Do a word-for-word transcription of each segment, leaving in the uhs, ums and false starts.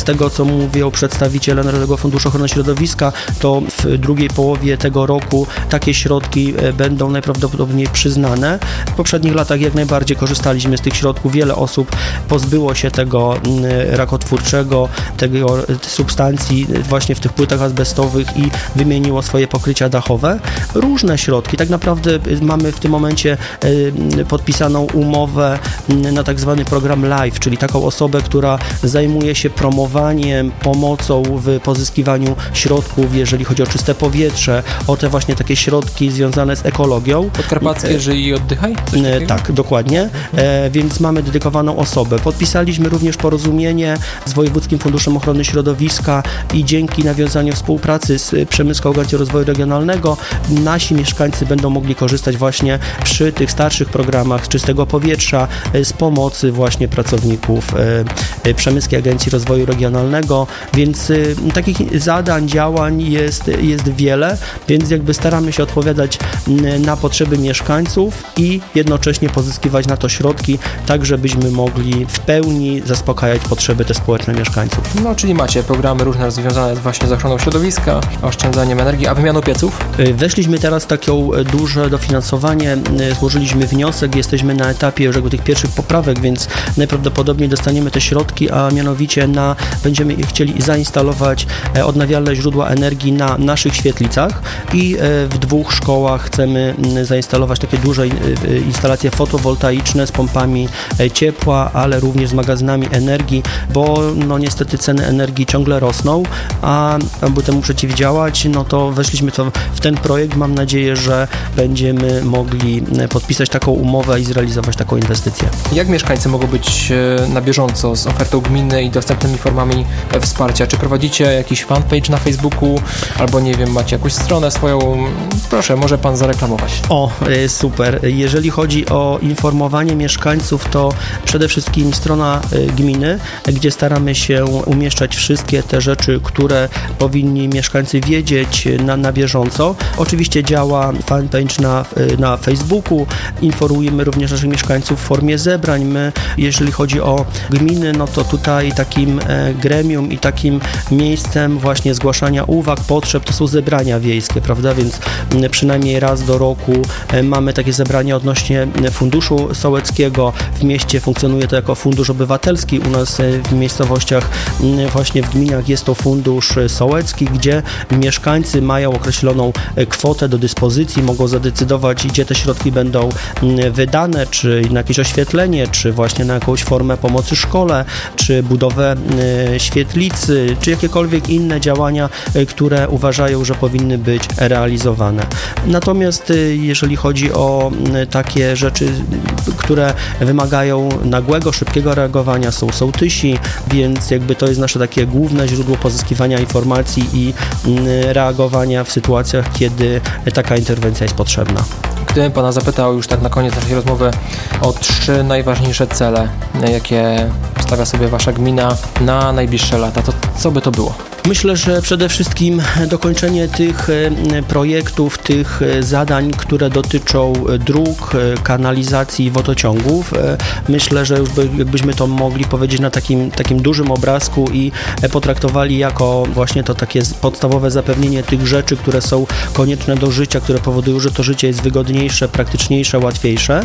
tego, co mówią przedstawiciele Narodowego Funduszu Ochrony Środowiska, to w drugiej połowie tego roku takie środki będą najprawdopodobniej przyznane. W poprzednich latach jak najbardziej korzystaliśmy z tych środków. Wiele osób pozbyło się tego rakotwórczego, tego substancji właśnie w tych płytach azbestowych i wymieniło swoje pokrycia dachowe. Różne środki. Tak naprawdę mamy w tym momencie podpisaną umowę na tak zwany program LIFE, czyli taką osobę, która zajmuje się promowaniem, pomocą w pozyskiwaniu środków, jeżeli chodzi o czyste powietrze, o te właśnie takie środki związane z ekologią. Podkarpackie, żyj i oddychaj? Tak, dokładnie. E, więc mamy dedykowaną osobę. Podpisaliśmy również porozumienie z Wojewódzkim Funduszem Ochrony Środowiska i dzięki nawiązaniu współpracy z Przemysłową Agencją Rozwoju Regionalnego nasi mieszkańcy będą mogli korzystać właśnie przy tych starszych programach czystego powietrza z pomocy właśnie pracowników e, Przemysłowskiej Agencji Rozwoju Regionalnego, więc e, takich zadań, działań jest, jest wiele, więc jakby staramy się odpowiadać na potrzeby mieszkańców i jednocześnie pozyskiwać na to środki, tak żebyśmy mogli w pełni zaspokajać potrzeby te społeczne mieszkańców. No, czyli macie programy różne związane właśnie z ochroną środowiska, oszczędzaniem energii, a wymianą pieców? Weszliśmy teraz w takie duże dofinansowanie, złożyliśmy wniosek, jesteśmy na etapie już jakby tych pierwszych poprawek, więc najprawdopodobniej dostaniemy te środki, a mianowicie na, będziemy chcieli zainstalować odnawialne źródła energii na naszych świetlicach i w dwóch szkołach chcemy zainstalować takie duże instalacje fotowoltaiczne z pompami ciepła, ale również z magazynami energii, bo no niestety ceny energii ciągle rosną, a aby temu przeciwdziałać, no to weszliśmy to w ten projekt. Mam nadzieję, że będziemy mogli podpisać taką umowę i zrealizować taką inwestycję. Jak mieszkańcy mogą być na bieżąco z ofertą gminy i dostępnymi formami wsparcia? Czy prowadzicie jakiś fanpage na Facebooku, albo nie wiem, macie jakąś stronę swoją? Proszę, może pan zareklamować. O, super. Jeżeli chodzi o informowanie mieszkańców, to przede wszystkim strona gminy, gdzie staramy się umieszczać wszystkie te rzeczy, które powinni mieszkańcy wiedzieć na, na bieżąco. Oczywiście działa fanpage na, na Facebooku. Informujemy również naszych mieszkańców w formie zebrań. My, jeżeli chodzi o gminy, no to tutaj takim gremium i takim miejscem właśnie zgłaszania uwag, potrzeb to są zebrania wiejskie, prawda? Więc przynajmniej raz do roku mamy takie zebrania odnośnie Funduszu Sołeckiego. W mieście funkcjonuje to jako fundusz obywatelski. U nas w miejscowościach, właśnie w gminach jest to fundusz sołecki, gdzie mieszkańcy mają określoną kwotę do dyspozycji, mogą zadecydować, gdzie te środki będą wydane, czy na jakieś oświetlenie, czy właśnie na jakąś formę pomocy szkole, czy budowę świetlicy, czy jakiekolwiek inne działania, które uważają, że powinny być realizowane. Natomiast jeżeli chodzi o takie rzeczy, które wymagają nagłego, szybkiego reagowania, są sołtysi, więc jakby to jest nasze takie główne źródło pozyskiwania informacji i reagowania w sytuacjach, kiedy taka interwencja jest potrzebna. Gdybym pana zapytał już tak na koniec naszej rozmowy o trzy najważniejsze cele, jakie stawia sobie wasza gmina na najbliższe lata, to co by to było? Myślę, że przede wszystkim dokończenie tych projektów, tych zadań, które dotyczą dróg, kanalizacji i wodociągów. Myślę, że już by, jakbyśmy to mogli powiedzieć na takim, takim dużym obrazku i potraktowali jako właśnie to takie podstawowe zapewnienie tych rzeczy, które są konieczne do życia, które powodują, że to życie jest wygodniejsze, praktyczniejsze, łatwiejsze.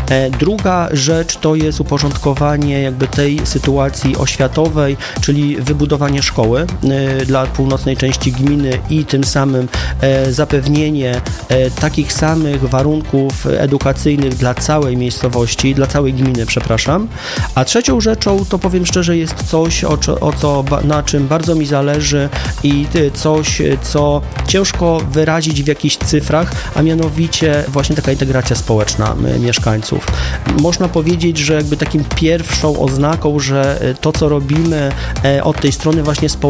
Druga rzecz to jest uporządkowanie jakby tej sytuacji oświatowej, czyli wybudowanie szkoły dla północnej części gminy i tym samym e, zapewnienie e, takich samych warunków edukacyjnych dla całej miejscowości, dla całej gminy, przepraszam. A trzecią rzeczą, to powiem szczerze, jest coś, o, o co, na czym bardzo mi zależy i coś, co ciężko wyrazić w jakichś cyfrach, a mianowicie właśnie taka integracja społeczna mieszkańców. Można powiedzieć, że jakby takim pierwszą oznaką, że to, co robimy od tej strony właśnie społecznej, idzie w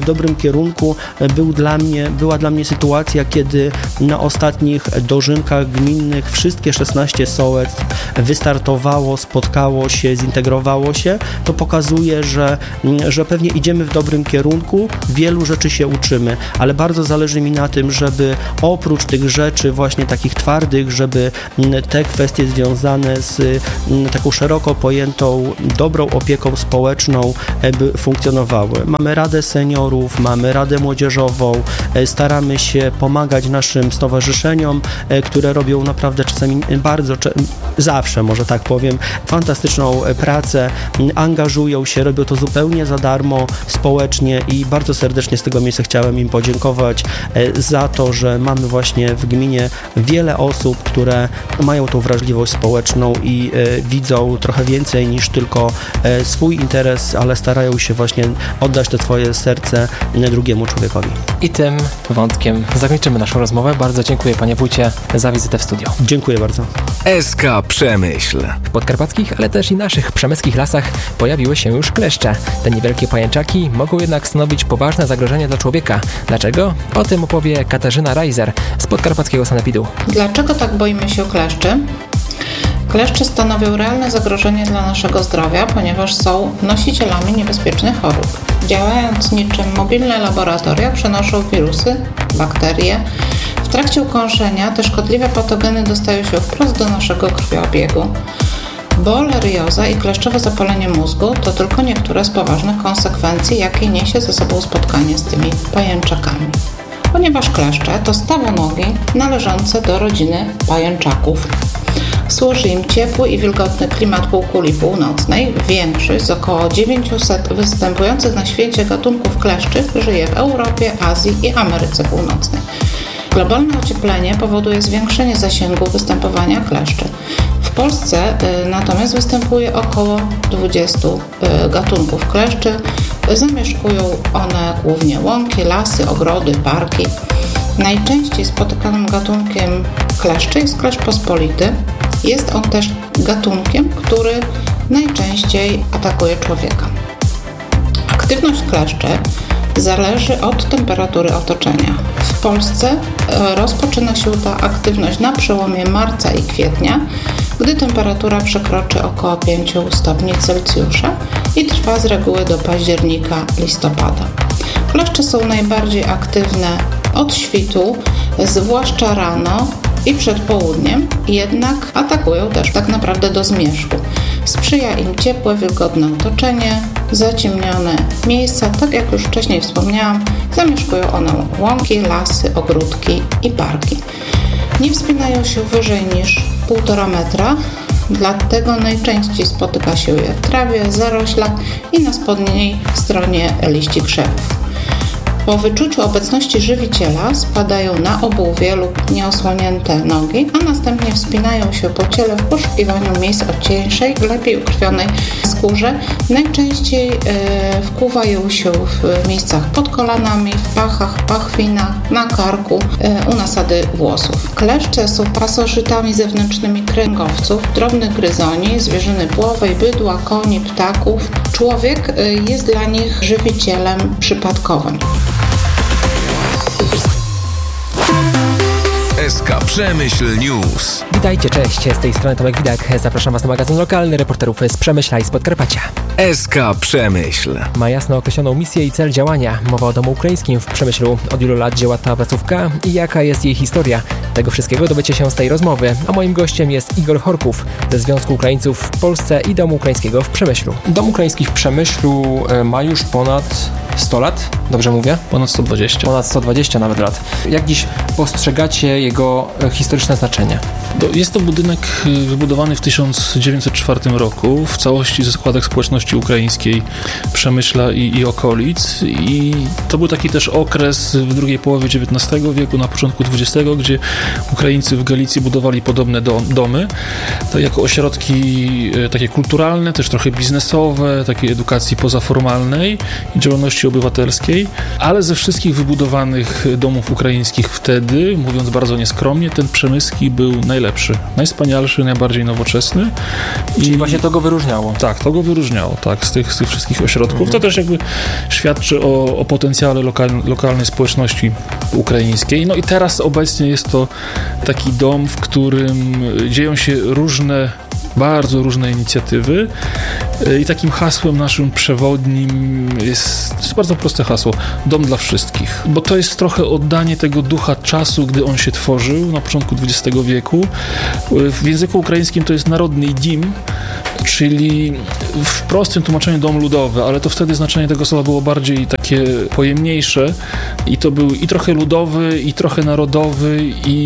dobrym kierunku. Był dla mnie, była dla mnie sytuacja, kiedy na ostatnich dożynkach gminnych wszystkie szesnaście sołectw wystartowało, spotkało się, zintegrowało się. To pokazuje, że, że pewnie idziemy w dobrym kierunku, wielu rzeczy się uczymy, ale bardzo zależy mi na tym, żeby oprócz tych rzeczy właśnie takich twardych, żeby te kwestie związane z taką szeroko pojętą dobrą opieką społeczną by funkcjonowały. Mamy Radę Seniorów, mamy Radę Młodzieżową, staramy się pomagać naszym stowarzyszeniom, które robią naprawdę czasami bardzo, zawsze może tak powiem, fantastyczną pracę, angażują się, robią to zupełnie za darmo, społecznie i bardzo serdecznie z tego miejsca chciałem im podziękować za to, że mamy właśnie w gminie wiele osób, które mają tą wrażliwość społeczną i widzą trochę więcej niż tylko swój interes, ale starają się właśnie oddać to swoje serce drugiemu człowiekowi. I tym wątkiem zakończymy naszą rozmowę. Bardzo dziękuję panie wójcie za wizytę w studio. Dziękuję bardzo. S K Przemyśl. W podkarpackich, ale też i naszych przemyskich lasach pojawiły się już kleszcze. Te niewielkie pajęczaki mogą jednak stanowić poważne zagrożenie dla człowieka. Dlaczego? O tym opowie Katarzyna Reiser z podkarpackiego sanepidu. Dlaczego tak boimy się kleszczy? Kleszcze stanowią realne zagrożenie dla naszego zdrowia, ponieważ są nosicielami niebezpiecznych chorób. Działając niczym mobilne laboratoria, przenoszą wirusy, bakterie. W trakcie ukąszenia te szkodliwe patogeny dostają się wprost do naszego krwiobiegu. Borelioza i kleszczowe zapalenie mózgu to tylko niektóre z poważnych konsekwencji, jakie niesie ze sobą spotkanie z tymi pajęczakami. Ponieważ kleszcze to stawonogi należące do rodziny pajęczaków. Służy im ciepły i wilgotny klimat półkuli północnej. Większość z około dziewięćset występujących na świecie gatunków kleszczy żyje w Europie, Azji i Ameryce Północnej. Globalne ocieplenie powoduje zwiększenie zasięgu występowania kleszczy. W Polsce y, natomiast występuje około dwadzieścia y, gatunków kleszczy. Zamieszkują one głównie łąki, lasy, ogrody, parki. Najczęściej spotykanym gatunkiem kleszczy jest kleszcz pospolity. Jest on też gatunkiem, który najczęściej atakuje człowieka. Aktywność kleszczy zależy od temperatury otoczenia. W Polsce rozpoczyna się ta aktywność na przełomie marca i kwietnia, gdy temperatura przekroczy około pięć stopni Celsjusza i trwa z reguły do października, listopada. Kleszcze są najbardziej aktywne od świtu, zwłaszcza rano i przed południem, jednak atakują też tak naprawdę do zmierzchu. Sprzyja im ciepłe, wilgotne otoczenie, zaciemnione miejsca, tak jak już wcześniej wspomniałam, zamieszkują one łąki, lasy, ogródki i parki. Nie wspinają się wyżej niż półtora metra, dlatego najczęściej spotyka się je w trawie, zaroślach i na spodniej stronie liści krzewów. Po wyczuciu obecności żywiciela spadają na obuwie lub nieosłonięte nogi, a następnie wspinają się po ciele w poszukiwaniu miejsc o cieńszej, lepiej ukrwionej skórze. Najczęściej e, wkuwają się w miejscach pod kolanami, w pachach, pachwinach, na karku, e, u nasady włosów. Kleszcze są pasożytami zewnętrznymi kręgowców, drobnych gryzoni, zwierzyny płowej, bydła, koni, ptaków. Człowiek e, jest dla nich żywicielem przypadkowym. S K Przemyśl News. Witajcie, cześć, z tej strony Tomek Widak. Zapraszam was na magazyn lokalny reporterów z Przemyśla i z Podkarpacia. S K Przemyśl Ma jasno określoną misję i cel działania. Mowa o Domu Ukraińskim w Przemyślu. Od ilu lat działa ta placówka i jaka jest jej historia? Tego wszystkiego dowiecie się z tej rozmowy, a moim gościem jest Igor Horków ze Związku Ukraińców w Polsce i Domu Ukraińskiego w Przemyślu. Dom Ukraiński w Przemyślu ma już ponad sto lat, dobrze mówię? Ponad sto dwadzieścia. Ponad sto dwadzieścia nawet lat. Jak dziś postrzegacie jego historyczne znaczenie? Jest to budynek wybudowany w tysiąc dziewięćset czwartym roku w całości ze składek społeczności ukraińskiej Przemyśla i, i okolic, i to był taki też okres w drugiej połowie dziewiętnastego wieku, na początku dwudziestego, gdzie Ukraińcy w Galicji budowali podobne do, domy, to jako ośrodki takie kulturalne, też trochę biznesowe, takiej edukacji pozaformalnej i działalności obywatelskiej, ale ze wszystkich wybudowanych domów ukraińskich wtedy, mówiąc bardzo nieskromnie, ten przemyski był najlepszy, najwspanialszy, najbardziej nowoczesny. Czyli I właśnie to go wyróżniało. Tak, to go wyróżniało, tak, z tych, z tych wszystkich ośrodków. Mhm. To też jakby świadczy o, o potencjale lokal, lokalnej społeczności ukraińskiej. No i teraz obecnie jest to taki dom, w którym dzieją się różne, bardzo różne inicjatywy i takim hasłem naszym przewodnim jest, to jest bardzo proste hasło, dom dla wszystkich, bo to jest trochę oddanie tego ducha czasu, gdy on się tworzył na początku dwudziestego wieku. W języku ukraińskim to jest narodny dim, czyli w prostym tłumaczeniu dom ludowy, ale to wtedy znaczenie tego słowa było bardziej takie pojemniejsze i to był i trochę ludowy, i trochę narodowy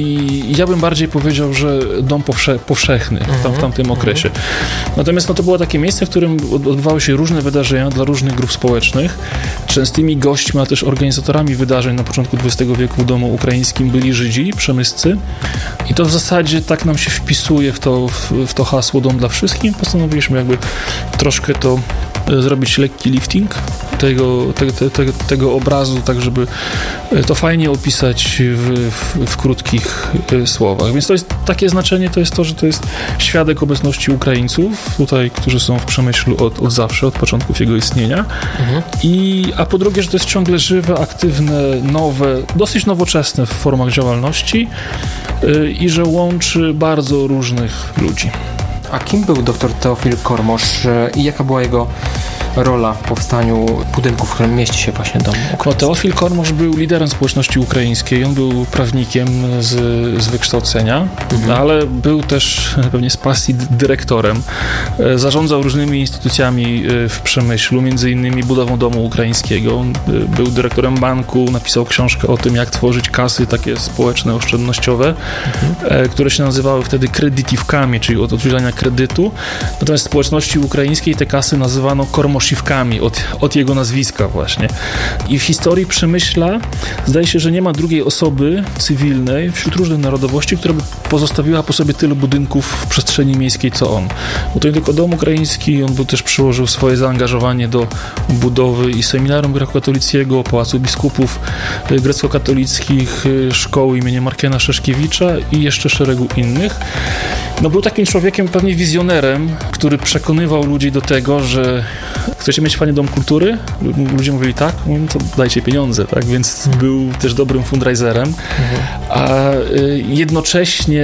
i ja bym bardziej powiedział, że dom powsze- powszechny w, tam, w tamtym okresie. Natomiast no, to było takie miejsce, w którym odbywały się różne wydarzenia dla różnych grup społecznych. Częstymi gośćmi, a też organizatorami wydarzeń na początku dwudziestego wieku w domu ukraińskim byli Żydzi, przemyscy i to w zasadzie tak nam się wpisuje w to, w, w to hasło dom dla wszystkich. Postanowiliśmy jakby troszkę to zrobić lekki lifting tego, te, te, te, tego obrazu, tak żeby to fajnie opisać w, w, w krótkich słowach. Więc to jest takie znaczenie, to jest to, że to jest świadek obecności Ukraińców tutaj, którzy są w Przemyślu od, od zawsze, od początków jego istnienia. Mhm. I, a po drugie, że to jest ciągle żywe, aktywne, nowe, dosyć nowoczesne w formach działalności yy, i że łączy bardzo różnych ludzi. A kim był dr Teofil Kormosz i jaka była jego rola w powstaniu budynku, w którym mieści się właśnie dom ukraiński? No, Teofil Kormosz był liderem społeczności ukraińskiej. On był prawnikiem z, z wykształcenia, mhm. ale był też pewnie z pasji dyrektorem. Zarządzał różnymi instytucjami w Przemyślu, między innymi budową domu ukraińskiego. On był dyrektorem banku, napisał książkę o tym, jak tworzyć kasy takie społeczne, oszczędnościowe, mhm. które się nazywały wtedy kredytywkami, czyli od udzielania kredytu. Natomiast w społeczności ukraińskiej te kasy nazywano kormoszywkami od, od jego nazwiska właśnie. I w historii Przemyśla zdaje się, że nie ma drugiej osoby cywilnej wśród różnych narodowości, która by pozostawiła po sobie tyle budynków w przestrzeni miejskiej, co on. Bo to nie tylko dom ukraiński, on był też przyłożył swoje zaangażowanie do budowy i seminarium grecko-katolickiego, Pałacu Biskupów grecko-katolickich, szkoły imienia Markiana Szeszkiewicza i jeszcze szeregu innych. No był takim człowiekiem, pewnie wizjonerem, który przekonywał ludzi do tego, że chcecie mieć fajny dom kultury? Ludzie mówili tak, no to dajcie pieniądze, tak? Więc mhm. był też dobrym fundraiserem, mhm. a jednocześnie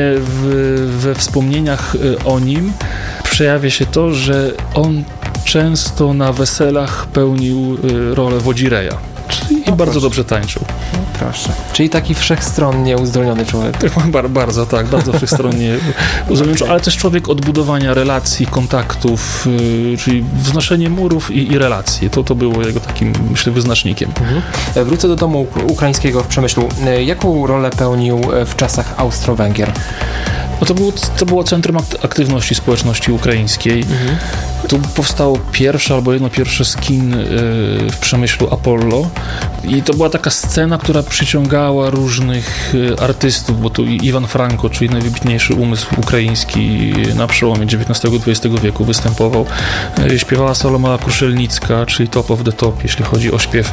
w, we wspomnieniach o nim przejawia się to, że on często na weselach pełnił rolę wodzireja. I no bardzo proszę. dobrze tańczył. No proszę. Czyli taki wszechstronnie uzdolniony człowiek. Bar- bardzo, tak, bardzo wszechstronnie uzdolniony, okay. ale też człowiek od budowania relacji, kontaktów, yy, czyli wznoszenie murów i, i relacji. To, to było jego takim, myślę, wyznacznikiem. Mhm. Wrócę do domu ukraińskiego w Przemyślu. Jaką rolę pełnił w czasach Austro-Węgier? No to, było, to było centrum aktywności społeczności ukraińskiej. Mhm. Tu powstało pierwsze albo jedno pierwsze z kin w Przemyślu Apollo i to była taka scena, która przyciągała różnych artystów, bo tu Iwan Franko, czyli najwybitniejszy umysł ukraiński na przełomie dziewiętnastego i dwudziestego wieku występował. Śpiewała Saloma Kruszelnicka, czyli top of the top, jeśli chodzi o śpiew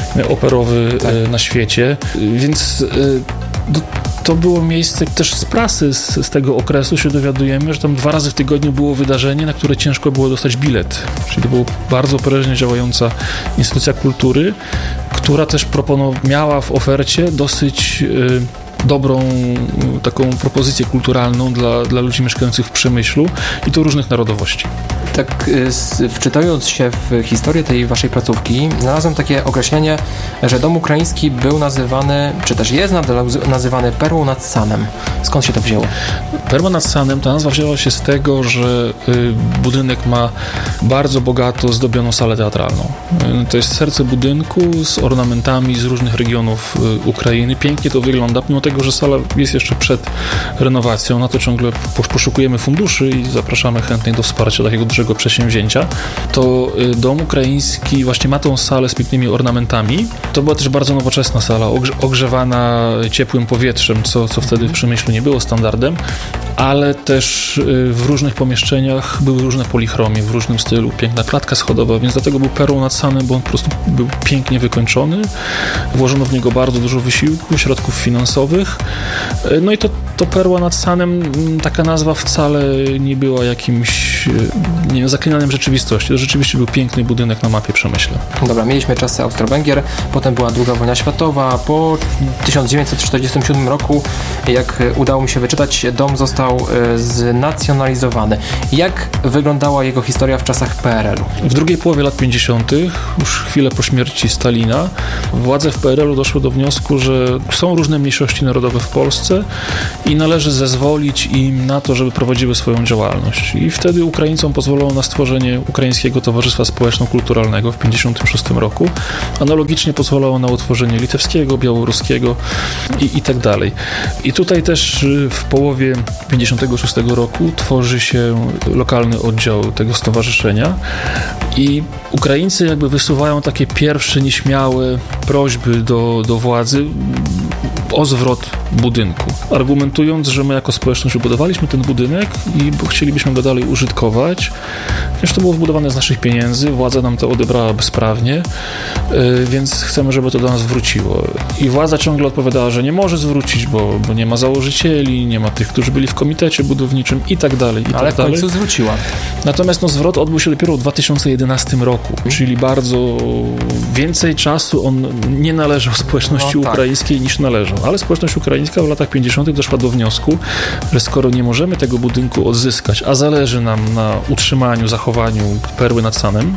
operowy tak. na świecie. Więc do, to było miejsce też z prasy z, z tego okresu się dowiadujemy, że tam dwa razy w tygodniu było wydarzenie, na które ciężko było dostać bilet. Czyli to była bardzo prężnie działająca instytucja kultury, która też proponow- miała w ofercie dosyć y, dobrą taką propozycję kulturalną dla, dla ludzi mieszkających w Przemyślu i to różnych narodowości. Tak, wczytując się w historię tej waszej placówki, znalazłem takie określenie, że dom ukraiński był nazywany, czy też jest nadal nazywany perłą nad Sanem. Skąd się to wzięło? Perła nad Sanem, ta nazwa wzięła się z tego, że budynek ma bardzo bogato zdobioną salę teatralną. To jest serce budynku z ornamentami z różnych regionów Ukrainy. Pięknie to wygląda, pomimo tego, że sala jest jeszcze przed renowacją. Na to ciągle poszukujemy funduszy i zapraszamy chętnych do wsparcia takiego dużego przedsięwzięcia. To dom ukraiński właśnie ma tą salę z pięknymi ornamentami. To była też bardzo nowoczesna sala, ogrzewana ciepłym powietrzem, co, co wtedy w Przemyślu nie było standardem, ale też w różnych pomieszczeniach były różne polichromie, w różnym stylu, piękna klatka schodowa, więc dlatego był perłą nad Sanem, bo on po prostu był pięknie wykończony. Włożono w niego bardzo dużo wysiłku, środków finansowych. No i to, to perła nad Sanem, taka nazwa wcale nie była jakimś, nie wiem, zaklinaniem rzeczywistości. To rzeczywiście był piękny budynek na mapie Przemyśla. Dobra, mieliśmy czasy Austro-Węgier, potem była druga wojna światowa. Po tysiąc dziewięćset czterdziestym siódmym roku, jak udało mi się wyczytać, dom został znacjonalizowany. Jak wyglądała jego historia w czasach P R L-u? W drugiej połowie lat pięćdziesiątych, już chwilę po śmierci Stalina, władze w P R L-u doszły do wniosku, że są różne mniejszości narodowe w Polsce i należy zezwolić im na to, żeby prowadziły swoją działalność. I wtedy Ukraińcom pozwolono na stworzenie Ukraińskiego Towarzystwa Społeczno-Kulturalnego w pięćdziesiątym szóstym roku. Analogicznie pozwalało na utworzenie litewskiego, białoruskiego i, i tak dalej. I tutaj też w połowie pięćdziesiątego szóstego roku tworzy się lokalny oddział tego stowarzyszenia i Ukraińcy jakby wysuwają takie pierwsze nieśmiałe prośby do, do władzy o zwrot budynku, argumentując, że my jako społeczność wybudowaliśmy ten budynek i chcielibyśmy go dalej użytkować, ponieważ to było wbudowane z naszych pieniędzy, władza nam to odebrała bezprawnie, więc chcemy, żeby to do nas wróciło. I władza ciągle odpowiadała, że nie może zwrócić, bo, bo nie ma założycieli, nie ma tych, którzy byli w komitecie budowniczym i tak dalej. I Ale tak w końcu dalej. zwróciła. Natomiast no, zwrot odbył się dopiero w dwa tysiące jedenastym roku, hmm. czyli bardzo więcej czasu on nie należał społeczności no, tak. ukraińskiej niż należał. Ale społeczność ukraińska w latach pięćdziesiątych doszła do wniosku, że skoro nie możemy tego budynku odzyskać, a zależy nam na utrzymaniu, zachowaniu perły nad Sanem,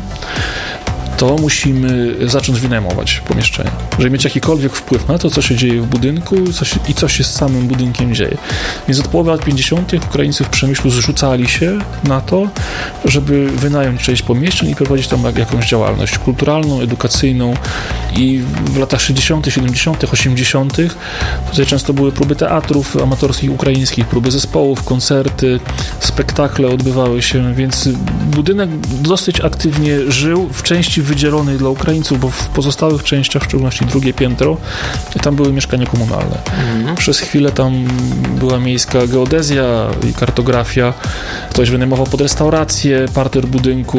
to musimy zacząć wynajmować pomieszczenia. Żeby mieć jakikolwiek wpływ na to, co się dzieje w budynku co się, i co się z samym budynkiem dzieje. Więc od połowy lat pięćdziesiątych Ukraińcy w Przemyślu zrzucali się na to, żeby wynająć część pomieszczeń i prowadzić tam jakąś działalność kulturalną, edukacyjną i w latach sześćdziesiątych, siedemdziesiątych, osiemdziesiątych tutaj często były próby teatrów amatorskich ukraińskich, próby zespołów, koncerty, spektakle odbywały się, więc budynek dosyć aktywnie żył w części wydzielonej dla Ukraińców, bo w pozostałych częściach, w szczególności drugie piętro, tam były mieszkania komunalne. Mhm. Przez chwilę tam była miejska geodezja i kartografia. Ktoś wynajmował pod restaurację, parter budynku,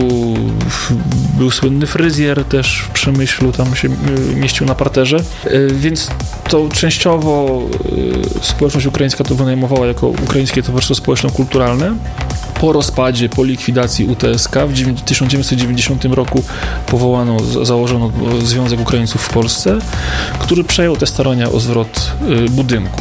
był słynny fryzjer też w Przemyślu, tam się mieścił na parterze, więc to częściowo społeczność ukraińska to wynajmowała jako Ukraińskie Towarzystwo Społeczno-Kulturalne. Po rozpadzie, po likwidacji U T S K w tysiąc dziewięćset dziewięćdziesiątym roku powołano, założono Związek Ukraińców w Polsce, który przejął te starania o zwrot budynku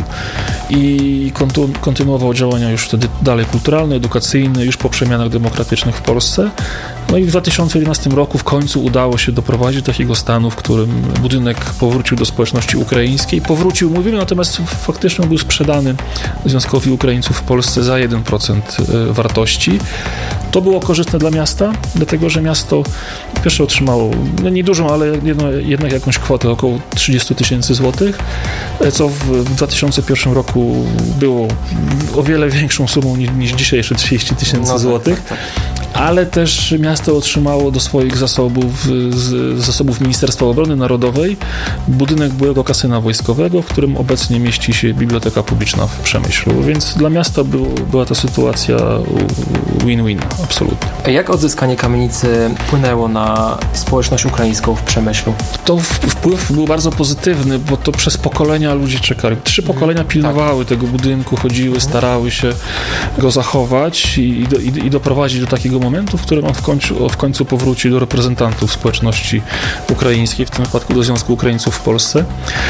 i kontynuował działania już wtedy dalej kulturalne, edukacyjne, już po przemianach demokratycznych w Polsce. No i w dwa tysiące jedenastym roku w końcu udało się doprowadzić do takiego stanu, w którym budynek powrócił do społeczności ukraińskiej. Powrócił, mówimy, natomiast faktycznie był sprzedany Związkowi Ukraińców w Polsce za jeden procent wartości. To było korzystne dla miasta, dlatego że miasto pierwsze otrzymało, no niedużą, ale jedno, jednak jakąś kwotę, około trzydzieści tysięcy złotych, co w dwa tysiące pierwszym roku było o wiele większą sumą niż, niż dzisiejsze trzydzieści tysięcy no, złotych. Tak, tak, tak. Ale też miasto otrzymało do swoich zasobów, z zasobów Ministerstwa Obrony Narodowej budynek byłego kasyna wojskowego, w którym obecnie mieści się Biblioteka Publiczna w Przemyślu, więc dla miasta był, była to sytuacja win-win, absolutnie. Jak odzyskanie kamienicy wpłynęło na społeczność ukraińską w Przemyślu? To wpływ był bardzo pozytywny, bo to przez pokolenia ludzie czekali. Trzy pokolenia pilnowały tak. tego budynku, chodziły, starały się go zachować i, do, i, i doprowadzić do takiego momentu, w którym on w końcu, w końcu powróci do reprezentantów społeczności ukraińskiej, w tym wypadku do Związku Ukraińców w Polsce.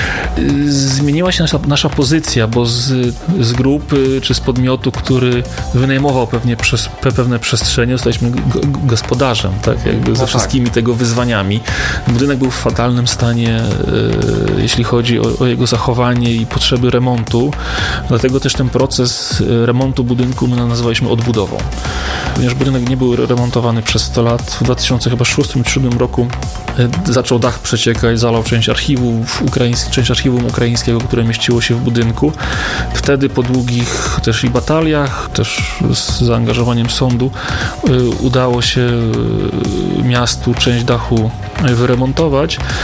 Zmieniła się nasza, nasza pozycja, bo z, z grupy czy z podmiotu, który wynajmował pewnie przez, pewne przestrzenie, zostaliśmy gospodarzem, tak, jakby no ze tak. wszystkimi tego wyzwaniami. Budynek był w fatalnym stanie, e, jeśli chodzi o, o jego zachowanie i potrzeby remontu, dlatego też ten proces remontu budynku my nazwaliśmy odbudową. Ponieważ budynek nie był remontowany przez sto lat, w dwa tysiące szóstym czy dwa tysiące siódmym roku e, zaczął dach przeciekać, zalał część archiwów ukraińskich, część archiwum ukraińskiego, które mieściło się w budynku. Wtedy po długich też i bataliach, też z zaangażowaniem sądu y, udało się y, miastu część dachu wyremontować. Natomiast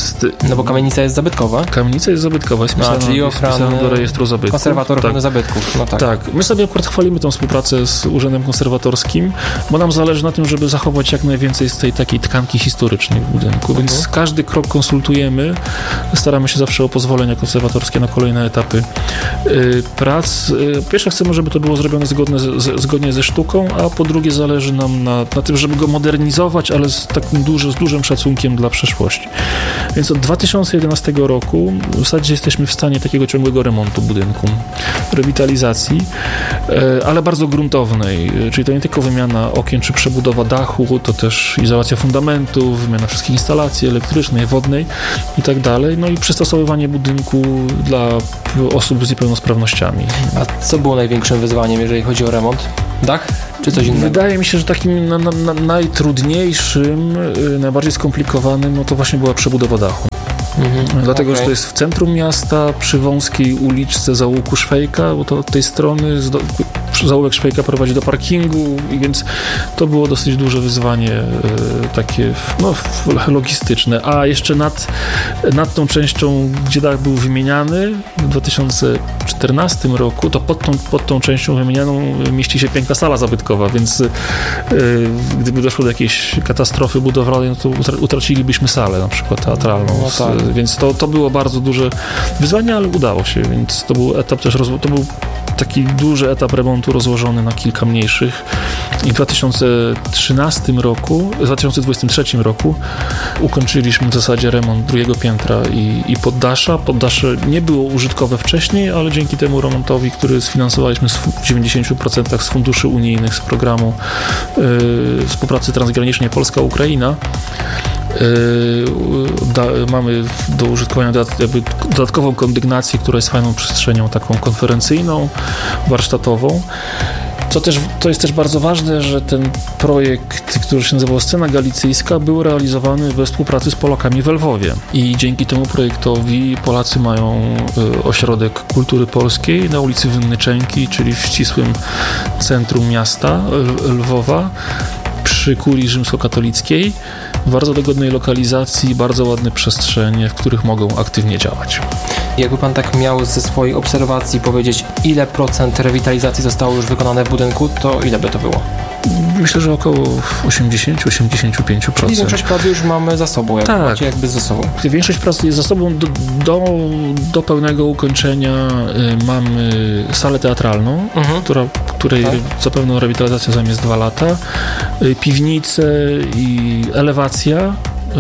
jest... No bo kamienica jest zabytkowa. Kamienica jest zabytkowa, jest No, wpisana, czyli jest ochrony, wpisana do rejestru zabytków. Konserwator ochrony tak. zabytków, no tak. Tak, my sobie akurat chwalimy tą współpracę z Urzędem Konserwatorskim, bo nam zależy na tym, żeby zachować jak najwięcej z tej takiej tkanki historycznej w budynku, mhm. więc każdy krok konsultujemy, staramy się zawsze o pozwolenia konserwatorskie na kolejne etapy y, prac. Y, pierwsze chcemy, żeby to było zrobione zgodne z, z, zgodnie ze sztuką, a po drugie zależy nam na, na tym, żeby go modernizować, ale z takim duży, z dużym szacunkiem dla przeszłości. Więc od dwa tysiące jedenastego roku w zasadzie jesteśmy w stanie takiego ciągłego remontu budynku, rewitalizacji, ale bardzo gruntownej, czyli to nie tylko wymiana okien czy przebudowa dachu, to też izolacja fundamentów, wymiana wszystkich instalacji elektrycznej, wodnej i tak dalej, no i przystosowywanie budynku dla osób z niepełnosprawnościami. A co było największym wyzwaniem, jeżeli chodzi o remont? Dach? Czy coś innego? Wydaje mi się, że takim na, na, na najtrudniejszym, najbardziej skomplikowanym, no to właśnie była przebudowa dachu. Mhm, Dlatego, okay. że to jest w centrum miasta, przy wąskiej uliczce zaułku Szwejka, bo to od tej strony do, zaułek Szwejka prowadzi do parkingu, i więc to było dosyć duże wyzwanie e, takie no, logistyczne. A jeszcze nad, nad tą częścią, gdzie dach był wymieniany w dwa tysiące czternastym roku, to pod tą, pod tą częścią wymienianą mieści się piękna sala zabytkowa, więc e, gdyby doszło do jakiejś katastrofy budowlanej, no to utracilibyśmy salę na przykład teatralną. No tak. Więc to, to było bardzo duże wyzwanie, ale udało się, więc to był etap też, to był taki duży etap remontu rozłożony na kilka mniejszych i w dwa tysiące trzynastym roku, w dwa tysiące dwudziestym trzecim roku ukończyliśmy w zasadzie remont drugiego piętra i, i poddasza. Poddasze nie było użytkowe wcześniej, ale dzięki temu remontowi, który sfinansowaliśmy w dziewięćdziesięciu procentach z funduszy unijnych, z programu yy, współpracy transgranicznej Polska-Ukraina, Yy, da, mamy do użytkowania dodat, jakby dodatkową kondygnację, która jest fajną przestrzenią taką konferencyjną, warsztatową. Co też, to jest też bardzo ważne, że ten projekt, który się nazywał Scena Galicyjska, był realizowany we współpracy z Polakami w Lwowie. I dzięki temu projektowi Polacy mają y, ośrodek kultury polskiej na ulicy Wynnyczenki, czyli w ścisłym centrum miasta L- Lwowa, przy kurii rzymskokatolickiej, w bardzo dogodnej lokalizacji, bardzo ładne przestrzenie, w których mogą aktywnie działać. Jakby pan tak miał ze swojej obserwacji powiedzieć, ile procent rewitalizacji zostało już wykonane w budynku, to ile by to było? Myślę, że około osiemdziesiąt do osiemdziesięciu pięciu procent. Czyli większość pracy już mamy za sobą, jak tak. macie jakby za sobą. Większość pracy jest za sobą. Do, do, do pełnego ukończenia y, mamy salę teatralną, mhm. która, której tak. zapewne rewitalizacja zajmie dwa lata, y, piwnicę i elewacja,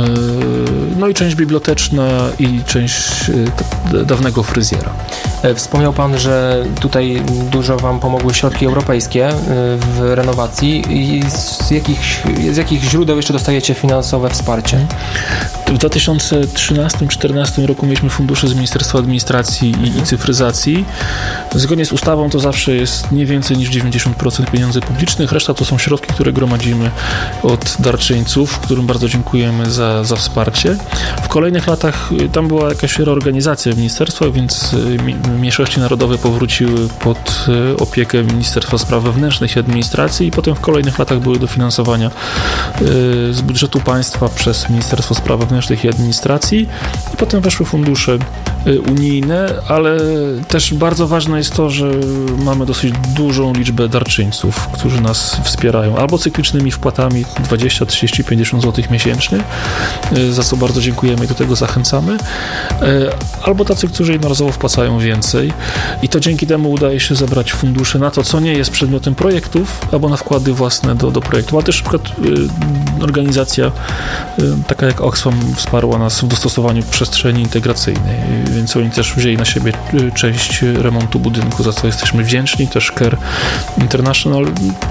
no i część biblioteczna i część dawnego fryzjera. Wspomniał pan, że tutaj dużo wam pomogły środki europejskie w renowacji. I z jakich, z jakich źródeł jeszcze dostajecie finansowe wsparcie? W dwa tysiące trzynastym czternastym roku mieliśmy fundusze z Ministerstwa Administracji i, i Cyfryzacji. Zgodnie z ustawą to zawsze jest nie więcej niż dziewięćdziesiąt procent pieniędzy publicznych. Reszta to są środki, które gromadzimy od darczyńców, którym bardzo dziękujemy za, za wsparcie. W kolejnych latach tam była jakaś reorganizacja ministerstwa, więc mniejszości narodowe powróciły pod opiekę Ministerstwa Spraw Wewnętrznych i Administracji i potem w kolejnych latach były dofinansowania z budżetu państwa przez Ministerstwo Spraw Wewnętrznych i Administracji i potem weszły fundusze unijne, ale też bardzo ważne jest to, że mamy dosyć dużą liczbę darczyńców, którzy nas wspierają albo cyklicznymi wpłatami dwadzieścia, trzydzieści, pięćdziesiąt złotych miesięcznie, za co bardzo dziękujemy i do tego zachęcamy, albo tacy, którzy jednorazowo wpłacają więcej i to dzięki temu udaje się zebrać fundusze na to, co nie jest przedmiotem projektów, albo na wkłady własne do, do projektu, ale też na przykład y, organizacja y, taka jak Oxfam wsparła nas w dostosowaniu przestrzeni integracyjnej, więc oni też wzięli na siebie y, część remontu budynku, za co jesteśmy wdzięczni, też Care International. Y,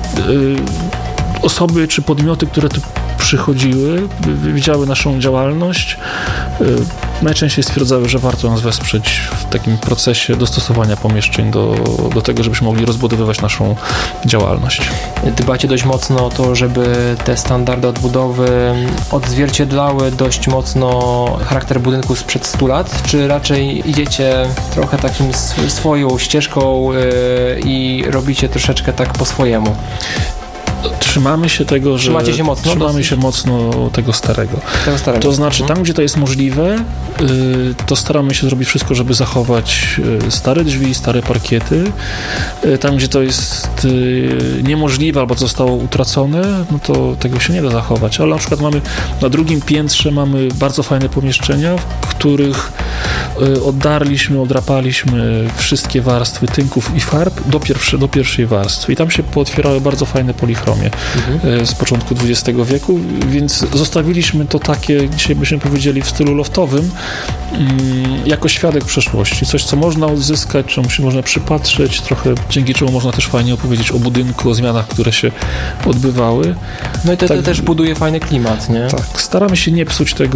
osoby czy podmioty, które tu przychodziły, widziały naszą działalność, najczęściej stwierdzały, że warto nas wesprzeć w takim procesie dostosowania pomieszczeń do, do tego, żebyśmy mogli rozbudowywać naszą działalność. Dbacie dość mocno o to, żeby te standardy odbudowy odzwierciedlały dość mocno charakter budynku sprzed stu lat, czy raczej idziecie trochę takim swoją ścieżką i robicie troszeczkę tak po swojemu? Trzymamy się tego, że... Trzymacie się mocno? Trzymamy dosyć? się mocno tego starego. Tego starego. To znaczy, mhm. tam, gdzie to jest możliwe, to staramy się zrobić wszystko, żeby zachować stare drzwi, stare parkiety. Tam, gdzie to jest niemożliwe albo zostało utracone, no to tego się nie da zachować. Ale na przykład mamy na drugim piętrze mamy bardzo fajne pomieszczenia, w których oddarliśmy, odrapaliśmy wszystkie warstwy tynków i farb do, pierwsze, do pierwszej warstwy. I tam się pootwierały bardzo fajne polichromie mhm. z początku dwudziestego wieku, więc zostawiliśmy to takie, dzisiaj byśmy powiedzieli, w stylu loftowym, jako świadek przeszłości. Coś, co można odzyskać, czemu się można przypatrzeć, trochę dzięki czemu można też fajnie opowiedzieć o budynku, o zmianach, które się odbywały. No i to, tak, to też buduje fajny klimat, nie? Tak, staramy się nie psuć tego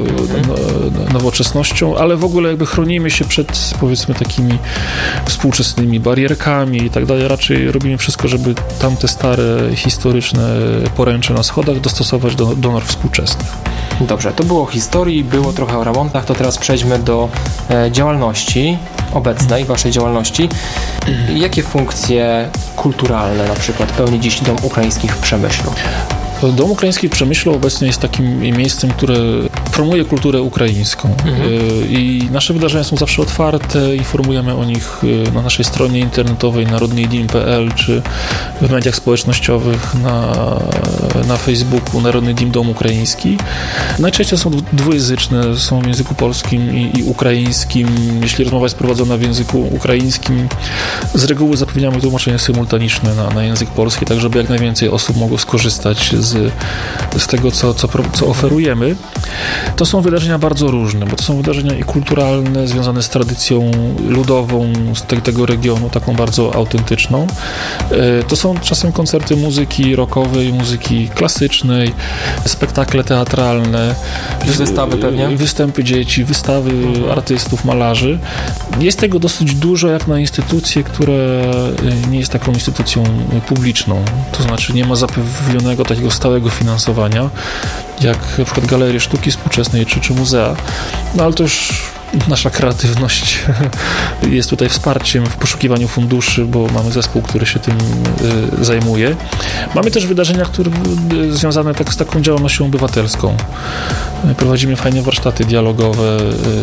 mhm. nowoczesnością, ale w ogóle jakby chronimy się przed, powiedzmy, takimi współczesnymi barierkami i tak dalej. Raczej robimy wszystko, żeby tamte stare, historyczne poręcze na schodach dostosować do, do norm współczesnych. Dobrze, to było o historii, było trochę o remontach, to teraz przejdźmy do e, działalności obecnej, waszej działalności. Jakie funkcje kulturalne na przykład pełni dziś Dom Ukraiński w Przemyślu? Dom Ukraiński w Przemyślu obecnie jest takim miejscem, które promuje kulturę ukraińską mhm. i nasze wydarzenia są zawsze otwarte, informujemy o nich na naszej stronie internetowej narodny dim kropka pe el czy w mediach społecznościowych na, na Facebooku Narodny Dim Dom Ukraiński. Najczęściej są dwujęzyczne, są w języku polskim i, i ukraińskim. Jeśli rozmowa jest prowadzona w języku ukraińskim, z reguły zapewniamy tłumaczenie symultaniczne na, na język polski, tak żeby jak najwięcej osób mogło skorzystać z Z, z tego, co, co, co oferujemy. To są wydarzenia bardzo różne, bo to są wydarzenia i kulturalne, związane z tradycją ludową z te, tego regionu, taką bardzo autentyczną. To są czasem koncerty muzyki rockowej, muzyki klasycznej, spektakle teatralne, wystawy pewnie? Występy dzieci, wystawy mhm. artystów, malarzy. Jest tego dosyć dużo jak na instytucję, która nie jest taką instytucją publiczną. To znaczy nie ma zapewnionego takiego stałego finansowania, jak na przykład galerie sztuki współczesnej czy, czy muzea. No ale to już nasza kreatywność jest tutaj wsparciem w poszukiwaniu funduszy, bo mamy zespół, który się tym y, zajmuje. Mamy też wydarzenia, które y, związane tak, z taką działalnością obywatelską. Prowadzimy fajne warsztaty dialogowe,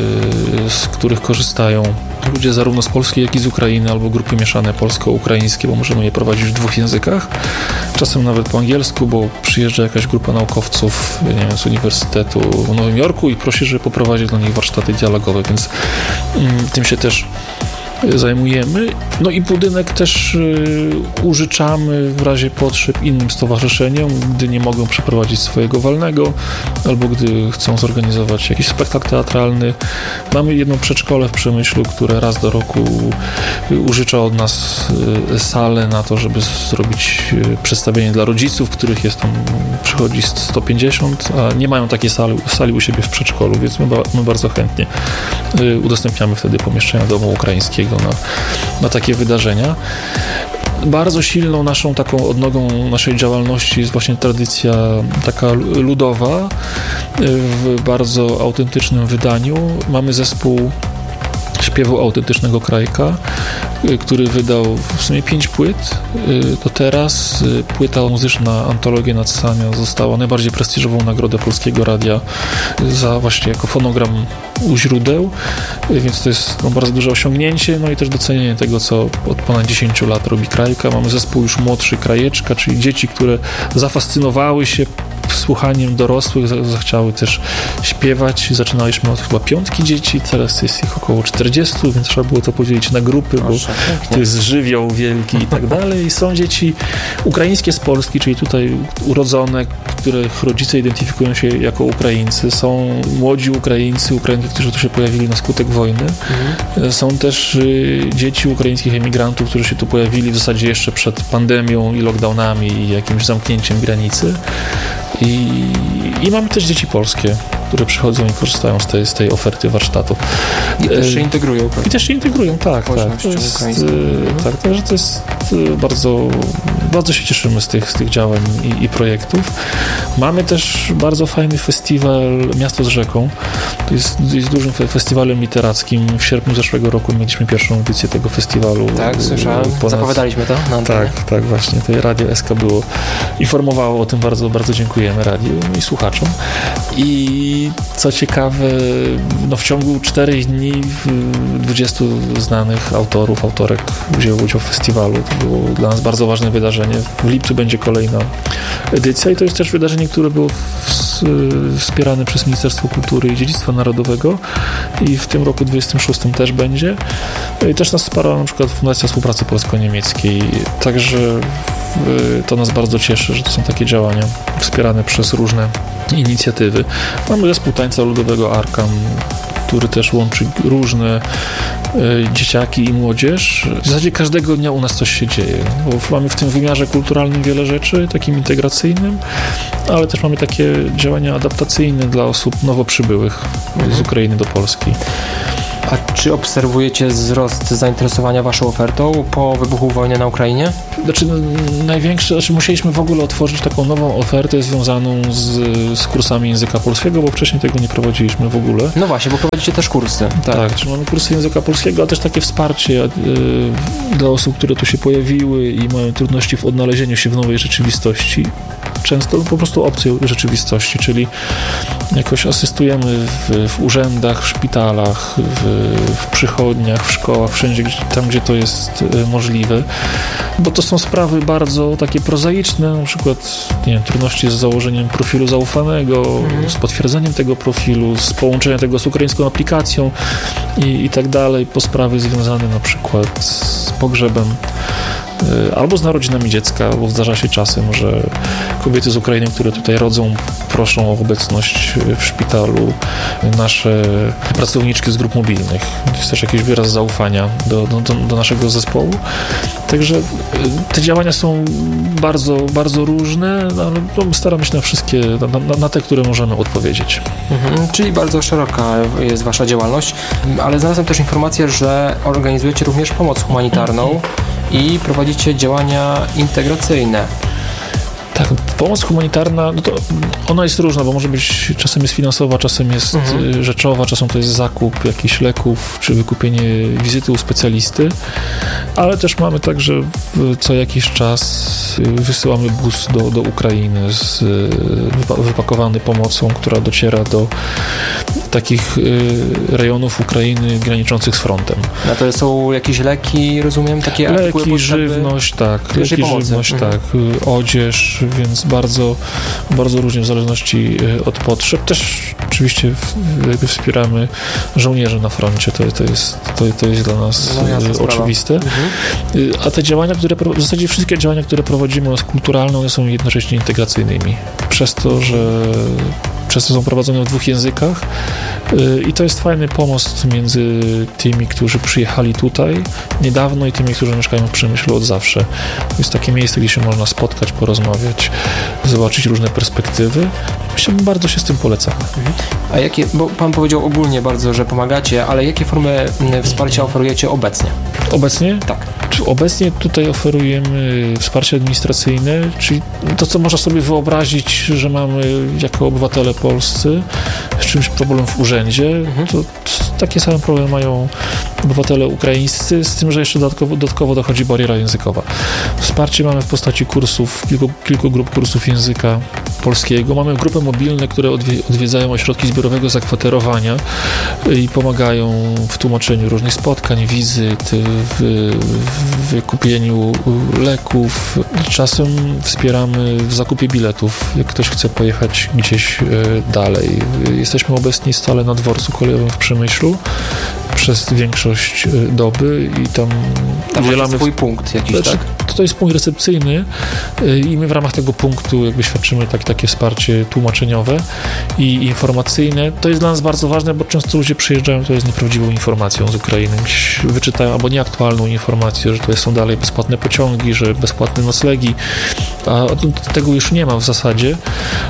y, z których korzystają ludzie zarówno z Polski, jak i z Ukrainy, albo grupy mieszane polsko-ukraińskie, bo możemy je prowadzić w dwóch językach. Czasem nawet po angielsku, bo przyjeżdża jakaś grupa naukowców, nie wiem, z Uniwersytetu w Nowym Jorku i prosi, żeby poprowadzić dla nich warsztaty dialogowe, więc mm, tym się też zajmujemy. No i budynek też y, użyczamy w razie potrzeb innym stowarzyszeniom, gdy nie mogą przeprowadzić swojego walnego, albo gdy chcą zorganizować jakiś spektakl teatralny. Mamy jedno przedszkole w Przemyślu, które raz do roku użycza od nas y, salę na to, żeby zrobić y, przedstawienie dla rodziców, których jest tam, przychodzi sto pięćdziesiąt, a nie mają takiej sali, sali u siebie w przedszkolu, więc my, ba, my bardzo chętnie y, udostępniamy wtedy pomieszczenia Domu Ukraińskiego Na, na takie wydarzenia. Bardzo silną naszą taką odnogą naszej działalności jest właśnie tradycja taka ludowa w bardzo autentycznym wydaniu. Mamy zespół śpiewu autentycznego Krajka, który wydał w sumie pięć płyt. Do teraz płyta muzyczna Antologia Nadsania została najbardziej prestiżową nagrodę Polskiego Radia za właśnie jako fonogram u źródeł, więc to jest no, bardzo duże osiągnięcie, no i też docenienie tego, co od ponad dziesięciu lat robi Krajka. Mamy zespół już młodszy, Krajeczka, czyli dzieci, które zafascynowały się słuchaniem dorosłych, zachciały też śpiewać. Zaczynaliśmy od chyba piątki dzieci, teraz jest ich około czterdziestu, więc trzeba było to podzielić na grupy, bo to jest żywioł wielki i tak dalej. I są dzieci ukraińskie z Polski, czyli tutaj urodzone, których rodzice identyfikują się jako Ukraińcy. Są młodzi Ukraińcy, Ukrainki, którzy tu się pojawili na skutek wojny. Mhm. Są też y, dzieci ukraińskich emigrantów, którzy się tu pojawili w zasadzie jeszcze przed pandemią i lockdownami i jakimś zamknięciem granicy. I, i mamy też dzieci polskie. które przychodzą i korzystają z tej, z tej oferty warsztatu. I też się integrują. I też się integrują, tak. Tak, to jest, tak, także to jest bardzo, bardzo się cieszymy z tych, z tych działań i, i projektów. Mamy też bardzo fajny festiwal Miasto z rzeką. To jest, jest dużym festiwalem literackim. W sierpniu zeszłego roku mieliśmy pierwszą edycję tego festiwalu. Tak, słyszałem. Ponad... Zapowiadaliśmy to na antenie. Tak, tak, właśnie. To Radio S K było, informowało o tym, bardzo, bardzo dziękujemy radiu i słuchaczom. I co ciekawe, no w ciągu czterech dni dwudziestu znanych autorów, autorek wzięło udział w festiwalu. To było dla nas bardzo ważne wydarzenie. W lipcu będzie kolejna edycja i to jest też wydarzenie, które było wspierane przez Ministerstwo Kultury i Dziedzictwa Narodowego i w tym roku dwudziestym szóstym też będzie. I też nas wsparła na przykład Fundacja Współpracy Polsko-Niemieckiej. Także to nas bardzo cieszy, że to są takie działania wspierane przez różne inicjatywy. Mamy zespół tańca ludowego Arkam, który też łączy różne y, dzieciaki i młodzież. W zasadzie każdego dnia u nas coś się dzieje, bo mamy w tym wymiarze kulturalnym wiele rzeczy, takim integracyjnym, ale też mamy takie działania adaptacyjne dla osób nowo przybyłych mhm. z Ukrainy do Polski. A czy obserwujecie wzrost zainteresowania waszą ofertą po wybuchu wojny na Ukrainie? Znaczy największe, znaczy musieliśmy w ogóle otworzyć taką nową ofertę związaną z, z kursami języka polskiego, bo wcześniej tego nie prowadziliśmy w ogóle. No właśnie, bo prowadzicie też kursy. Tak, tak, czyli mamy kursy języka polskiego, a też takie wsparcie yy, dla osób, które tu się pojawiły i mają trudności w odnalezieniu się w nowej rzeczywistości. Często po prostu obcej rzeczywistości, czyli jakoś asystujemy w, w urzędach, w szpitalach, w, w przychodniach, w szkołach, wszędzie tam, gdzie to jest możliwe, bo to są sprawy bardzo takie prozaiczne, na przykład nie wiem, trudności z założeniem profilu zaufanego, mm. z potwierdzeniem tego profilu, z połączeniem tego z ukraińską aplikacją i, i tak dalej, po sprawy związane na przykład z pogrzebem albo z narodzinami dziecka, bo zdarza się czasem, że kobiety z Ukrainy, które tutaj rodzą, proszą o obecność w szpitalu nasze pracowniczki z grup mobilnych. To jest też jakiś wyraz zaufania do, do, do naszego zespołu. Także te działania są bardzo, bardzo różne, ale staramy się na wszystkie, na, na, na te, które możemy odpowiedzieć. Mhm, czyli bardzo szeroka jest wasza działalność, ale znalazłem też informację, że organizujecie również pomoc humanitarną i prowadzicie działania integracyjne. Tak, pomoc humanitarna, no to ona jest różna, bo może być, czasem jest finansowa, czasem jest mhm. rzeczowa, czasem to jest zakup jakichś leków, czy wykupienie wizyty u specjalisty, ale też mamy tak, że co jakiś czas wysyłamy bus do, do Ukrainy z, wypakowany pomocą, która dociera do takich rejonów Ukrainy graniczących z frontem. A to są jakieś leki, rozumiem? Takie leki, żywność, tak. Leki, pomocy. żywność, mhm. tak. Odzież, więc bardzo, bardzo różnie w zależności od potrzeb. Też oczywiście wspieramy żołnierzy na froncie. To, to, jest, to, to jest dla nas no, oczywiste. Mhm. A te działania, które w zasadzie wszystkie działania, które prowadzimy, one są kulturalne, one są jednocześnie integracyjnymi. Przez to, że często są prowadzone w dwóch językach i to jest fajny pomost między tymi, którzy przyjechali tutaj niedawno i tymi, którzy mieszkają w Przemyślu od zawsze. To jest takie miejsce, gdzie się można spotkać, porozmawiać, zobaczyć różne perspektywy. Myślę, że bardzo się z tym polecam. A jakie, bo pan powiedział ogólnie bardzo, że pomagacie, ale jakie formy wsparcia oferujecie obecnie? Obecnie? Tak. Obecnie tutaj oferujemy wsparcie administracyjne, czyli to, co można sobie wyobrazić, że mamy jako obywatele polscy z czymś problem w urzędzie, mhm. to, to takie same problemy mają obywatele ukraińscy, z tym, że jeszcze dodatkowo, dodatkowo dochodzi bariera językowa. Wsparcie mamy w postaci kursów, kilku, kilku grup kursów języka polskiego. Mamy grupy mobilne, które odwiedzają ośrodki zbiorowego zakwaterowania i pomagają w tłumaczeniu różnych spotkań, wizyt, w, w wykupieniu leków. Czasem wspieramy w zakupie biletów, jak ktoś chce pojechać gdzieś dalej. Jesteśmy obecni stale na dworcu kolejowym w Przemyślu przez większość doby i tam tam udzielamy... swój punkt jakiś, znaczy, tak? to jest punkt recepcyjny i my w ramach tego punktu jakby świadczymy tak, takie wsparcie tłumaczeniowe i informacyjne. To jest dla nas bardzo ważne, bo często ludzie przyjeżdżają to jest nieprawdziwą informacją z Ukrainy. Wyczytają albo nieaktualną informację, że to są dalej bezpłatne pociągi, że bezpłatne noclegi, a tego już nie ma w zasadzie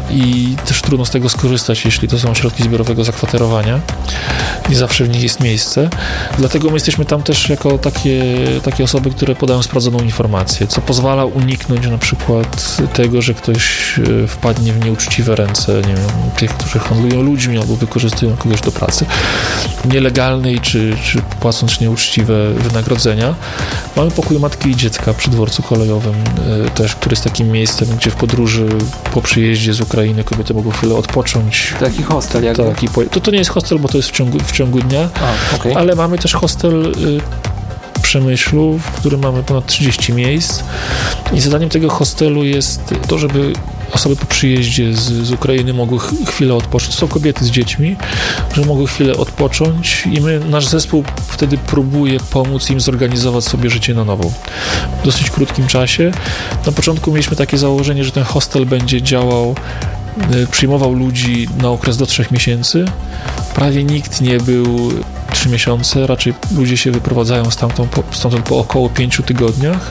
i też trudno z tego skorzystać, jeśli to są środki zbiorowego zakwaterowania. Nie zawsze w nich jest miejsce. Dlatego my jesteśmy tam też jako takie, takie osoby, które podają sprawdzoną informację, co pozwala uniknąć na przykład tego, że ktoś wpadnie w nieuczciwe ręce, nie wiem, tych, którzy handlują ludźmi albo wykorzystują kogoś do pracy nielegalnej, czy, czy płacąc nieuczciwe wynagrodzenia. Mamy pokój matki i dziecka przy dworcu kolejowym też, który jest takim miejscem, gdzie w podróży po przyjeździe z Ukrainy kobiety mogą chwilę odpocząć. Taki hostel jakby? Taki, to, to nie jest hostel, bo to jest w ciągu, w ciągu dnia, A, okay. ale mamy też hostel y, w Przemyślu, w którym mamy ponad trzydzieści miejsc i zadaniem tego hostelu jest to, żeby osoby po przyjeździe z, z Ukrainy mogły ch- chwilę odpocząć. Są kobiety z dziećmi, że mogły chwilę odpocząć i my, nasz zespół wtedy próbuje pomóc im zorganizować sobie życie na nowo. W dosyć krótkim czasie. Na początku mieliśmy takie założenie, że ten hostel będzie działał, y, przyjmował ludzi na okres do trzech miesięcy. Prawie nikt nie był trzy miesiące, raczej ludzie się wyprowadzają stamtąd po, stamtąd po około pięciu tygodniach,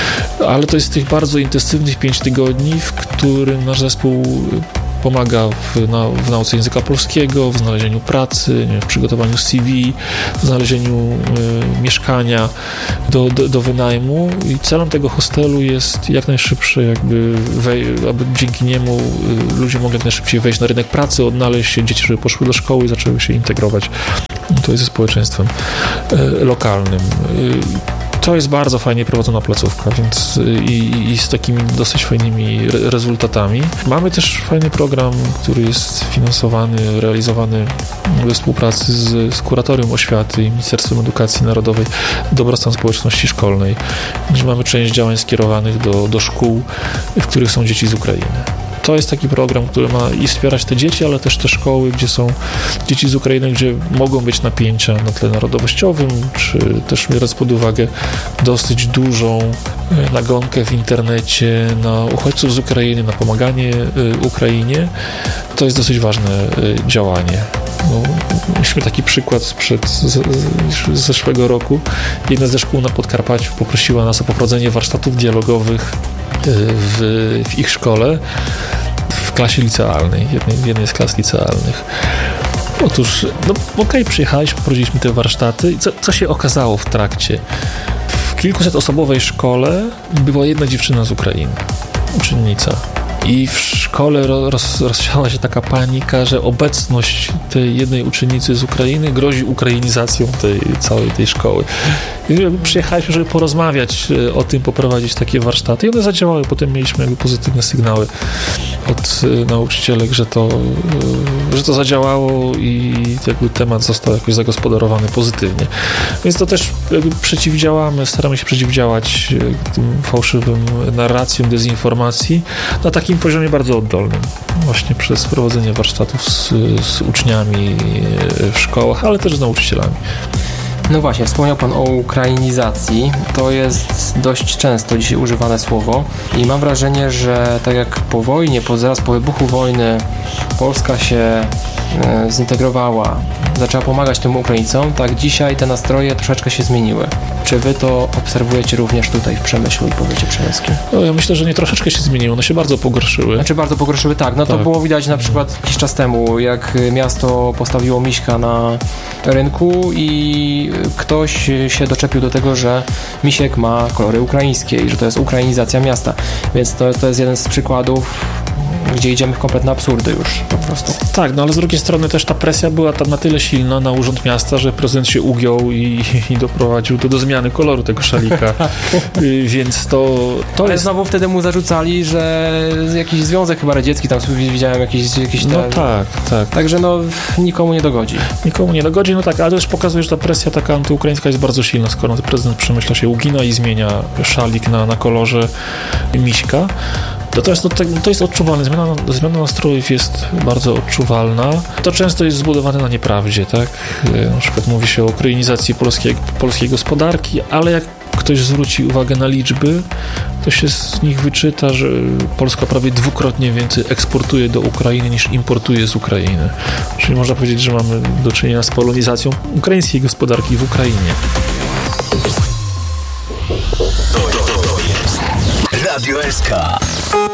ale to jest tych bardzo intensywnych pięć tygodni, w którym nasz zespół pomaga w, na, w nauce języka polskiego, w znalezieniu pracy, nie, w przygotowaniu C V, w znalezieniu y, mieszkania do, do, do wynajmu i celem tego hostelu jest jak najszybsze jakby, wej- aby dzięki niemu y, ludzie mogli jak najszybciej wejść na rynek pracy, odnaleźć się, dzieci, żeby poszły do szkoły i zaczęły się integrować tutaj ze społeczeństwem y, lokalnym. Y, To jest bardzo fajnie prowadzona placówka, więc i, i z takimi dosyć fajnymi re- rezultatami. Mamy też fajny program, który jest finansowany, realizowany we współpracy z, z Kuratorium Oświaty i Ministerstwem Edukacji Narodowej Dobrostan Społeczności Szkolnej, gdzie mamy część działań skierowanych do, do szkół, w których są dzieci z Ukrainy. To jest taki program, który ma i wspierać te dzieci, ale też te szkoły, gdzie są dzieci z Ukrainy, gdzie mogą być napięcia na tle narodowościowym, czy też biorąc pod uwagę dosyć dużą nagonkę w internecie na uchodźców z Ukrainy, na pomaganie Ukrainie. To jest dosyć ważne działanie. No, mieliśmy taki przykład sprzed z, z, z zeszłego roku. Jedna ze szkół na Podkarpaciu poprosiła nas o poprowadzenie warsztatów dialogowych w, w ich szkole w klasie licealnej, jednej, w jednej z klas licealnych. Otóż, no okej, okay, przyjechaliśmy, prowadziliśmy te warsztaty i co, co się okazało w trakcie? W kilkusetosobowej szkole była jedna dziewczyna z Ukrainy, uczennica. I w szkole roz, rozsiała się taka panika, że obecność tej jednej uczennicy z Ukrainy grozi ukrainizacją tej całej tej szkoły. I przyjechaliśmy, żeby porozmawiać o tym, poprowadzić takie warsztaty i one zadziałały. Potem mieliśmy jakby pozytywne sygnały od nauczycielek, że to, że to zadziałało i jakby temat został jakoś zagospodarowany pozytywnie. Więc to też jakby przeciwdziałamy, staramy się przeciwdziałać tym fałszywym narracjom, dezinformacji na takim poziomie bardzo oddolnym. Właśnie przez prowadzenie warsztatów z, z uczniami w szkołach, ale też z nauczycielami. No właśnie, wspomniał Pan o ukrainizacji. To jest dość często dzisiaj używane słowo i mam wrażenie, że tak jak po wojnie, po, zaraz po wybuchu wojny Polska się e, zintegrowała, zaczęła pomagać tym Ukraińcom, tak dzisiaj te nastroje troszeczkę się zmieniły. Czy Wy to obserwujecie również tutaj w Przemyślu i powiecie przemyskim? No, ja myślę, że nie troszeczkę się zmieniło, one się bardzo pogorszyły. Znaczy bardzo pogorszyły, tak. No to tak. było widać na przykład jakiś czas temu, jak miasto postawiło miśka na rynku i ktoś się doczepił do tego, że misiek ma kolory ukraińskie i że to jest ukrainizacja miasta. Więc to, to jest jeden z przykładów, gdzie idziemy w kompletne absurdy już po prostu. Tak, no ale z drugiej strony też ta presja była tam na tyle silna na Urząd Miasta, że prezydent się ugiął i, i doprowadził do, do zmiany koloru tego szalika. Więc to, to ale jest... znowu wtedy mu zarzucali, że jakiś związek chyba radziecki, tam widziałem jakieś, jakieś te... No tak, tak. Także no nikomu nie dogodzi. Nikomu nie dogodzi, no tak, ale to też pokazuje, że ta presja taka antyukraińska jest bardzo silna, skoro prezydent Przemyśla się ugina i zmienia szalik na, na kolorze miśka. Natomiast to, to jest odczuwalne. Zmiana, zmiana nastrojów jest bardzo odczuwalna. To często jest zbudowane na nieprawdzie, tak? Na przykład mówi się o ukrainizacji polskiej, polskiej gospodarki, ale jak ktoś zwróci uwagę na liczby, to się z nich wyczyta, że Polska prawie dwukrotnie więcej eksportuje do Ukrainy niż importuje z Ukrainy. Czyli można powiedzieć, że mamy do czynienia z polonizacją ukraińskiej gospodarki w Ukrainie. Radio S K.